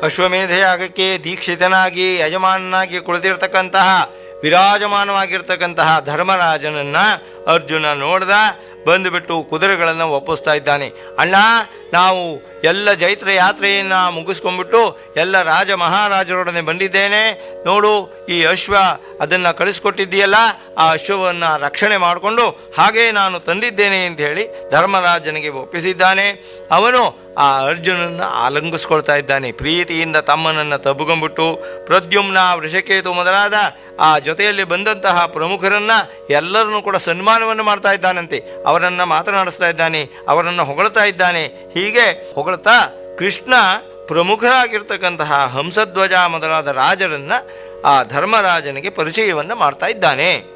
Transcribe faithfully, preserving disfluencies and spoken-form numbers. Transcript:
ಅಶ್ವಮೇಧ ಯಾಗಕ್ಕೆ ದೀಕ್ಷಿತನಾಗಿ ಯಜಮಾನನಾಗಿ ಕುಳಿತಿರ್ತಕ್ಕಂತಹ ವಿರಾಜಮಾನವಾಗಿರ್ತಕ್ಕಂತಹ ಧರ್ಮರಾಜನನ್ನ ಅರ್ಜುನ ನೋಡ್ದ. ಬಂದುಬಿಟ್ಟು ಕುದುರೆಗಳನ್ನು ಒಪ್ಪಿಸ್ತಾ ಇದ್ದಾನೆ. ಅಣ್ಣ, ನಾವು ಎಲ್ಲ ಜೈತ್ರ ಯಾತ್ರೆಯನ್ನು ಮುಗಿಸ್ಕೊಂಡ್ಬಿಟ್ಟು ಎಲ್ಲ ರಾಜ ಮಹಾರಾಜರೊಡನೆ ಬಂದಿದ್ದೇನೆ. ನೋಡು, ಈ ಅಶ್ವ ಅದನ್ನು ಕಳಿಸ್ಕೊಟ್ಟಿದ್ದೀಯಲ್ಲ, ಆ ಅಶ್ವವನ್ನು ರಕ್ಷಣೆ ಮಾಡಿಕೊಂಡು ಹಾಗೇ ನಾನು ತಂದಿದ್ದೇನೆ ಅಂತ ಹೇಳಿ ಧರ್ಮರಾಜನಿಗೆ ಒಪ್ಪಿಸಿದ್ದಾನೆ. ಅವನು ಆ ಅರ್ಜುನನ್ನು ಆಲಂಗಿಸ್ಕೊಳ್ತಾ ಇದ್ದಾನೆ. ಪ್ರೀತಿಯಿಂದ ತಮ್ಮನನ್ನು ತಬ್ಕೊಂಡ್ಬಿಟ್ಟು ಪ್ರದ್ಯುಮ್ನ, ವೃಷಕೇತು ಮೊದಲಾದ ಆ ಜೊತೆಯಲ್ಲಿ ಬಂದಂತಹ ಪ್ರಮುಖರನ್ನು ಎಲ್ಲರನ್ನೂ ಕೂಡ ಸನ್ಮಾನವನ್ನು ಮಾಡ್ತಾ ಇದ್ದಾನಂತೆ. ಅವರನ್ನು ಮಾತನಾಡಿಸ್ತಾ ಇದ್ದಾನೆ, ಅವರನ್ನು ಹೊಗಳ್ತಾ ಇದ್ದಾನೆ. ಹೀಗೆ ಹೊಗಳ್ತಾ ಕೃಷ್ಣ ಪ್ರಮುಖರಾಗಿರ್ತಕ್ಕಂತಹ ಹಂಸಧ್ವಜ ಮೊದಲಾದ ರಾಜರನ್ನು ಆ ಧರ್ಮರಾಜನಿಗೆ ಪರಿಚಯವನ್ನು ಮಾಡ್ತಾ ಇದ್ದಾನೆ.